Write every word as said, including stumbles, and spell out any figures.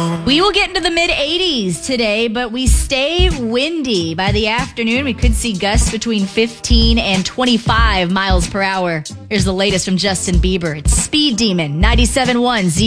We will get into the mid eighties today, but we stay windy. By the afternoon, we could see gusts between fifteen and twenty-five miles per hour. Here's the latest from Justin Bieber. It's Speed Demon, ninety-seven point one Z.